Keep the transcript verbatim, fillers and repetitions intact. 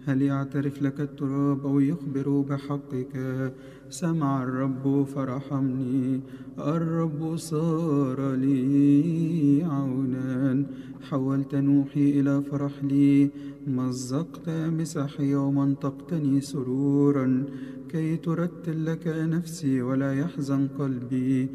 هل يعترف لك التراب أو يخبر بحقك؟ سمع الرب فرحمني، الرب صار لي عونا. حولت نوحي إلى فرح لي، مزقت مسحي ومنطقتني سرورا، كي ترتل لك نفسي ولا يحزن قلبي.